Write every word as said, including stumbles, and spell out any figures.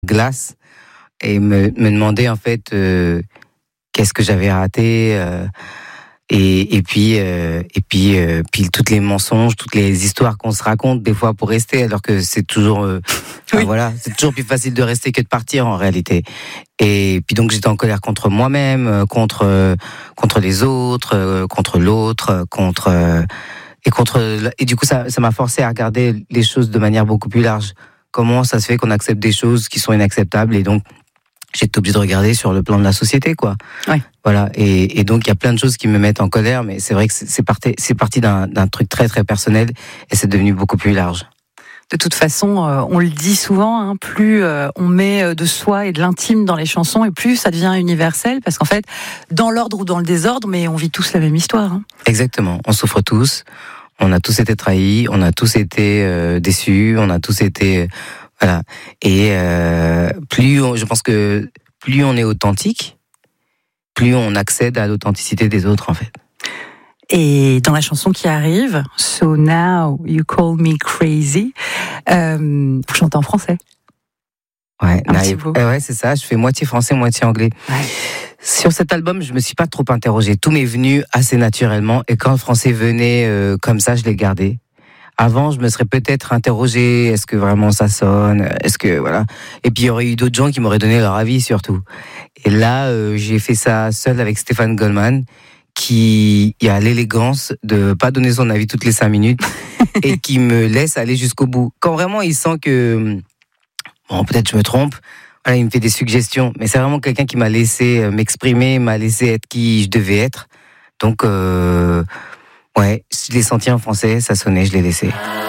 glace et me, me demander en fait euh, qu'est-ce que j'avais raté euh, et, et puis euh, et puis euh, puis toutes les mensonges, toutes les histoires qu'on se raconte des fois pour rester, alors que c'est toujours euh, oui. enfin, voilà, c'est toujours plus facile de rester que de partir en réalité. Et puis donc j'étais en colère contre moi-même, contre contre les autres, contre l'autre, contre et contre et du coup ça ça m'a forcé à regarder les choses de manière beaucoup plus large. Comment ça se fait qu'on accepte des choses qui sont inacceptables, et donc j'étais obligé de regarder sur le plan de la société, quoi. Ouais. Voilà. Et, et donc il y a plein de choses qui me mettent en colère, mais c'est vrai que c'est, c'est parti, c'est parti d'un, d'un truc très très personnel et c'est devenu beaucoup plus large. De toute façon, euh, on le dit souvent, hein, plus euh, on met de soi et de l'intime dans les chansons, et plus ça devient universel, parce qu'en fait, dans l'ordre ou dans le désordre, mais on vit tous la même histoire. Hein. Exactement. On souffre tous. On a tous été trahis. On a tous été euh, déçus. On a tous été euh, voilà. Et euh, plus, on, je pense que plus on est authentique, plus on accède à l'authenticité des autres, en fait. Et dans la chanson qui arrive, So Now You Call Me Crazy, euh, vous chantez en français. Ouais, un là, petit peu. Euh, ouais, c'est ça. Je fais moitié français, moitié anglais. Ouais. Sur cet album, je me suis pas trop interrogée. Tout m'est venu assez naturellement. Et quand le français venait euh, comme ça, je l'ai gardé. Avant, je me serais peut-être interrogée. Est-ce que vraiment ça sonne ? Est-ce que voilà ? Et puis il y aurait eu d'autres gens qui m'auraient donné leur avis surtout. Et là, euh, j'ai fait ça seul avec Stéphane Goldman, qui a l'élégance de pas donner son avis toutes les cinq minutes et qui me laisse aller jusqu'au bout. Quand vraiment il sent que, bon, peut-être je me trompe, voilà, il me fait des suggestions, mais c'est vraiment quelqu'un qui m'a laissé m'exprimer, m'a laissé être qui je devais être. Donc, euh, ouais, je l'ai senti en français, ça sonnait, je l'ai laissé.